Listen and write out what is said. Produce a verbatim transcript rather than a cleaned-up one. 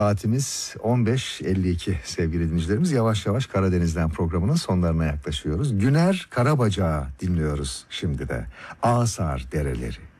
Saatimiz on beş elli iki sevgili dinleyicilerimiz. Yavaş yavaş Karadeniz'den programının sonlarına yaklaşıyoruz. Güner Karabacağı dinliyoruz şimdi de. Ağsar Dereleri.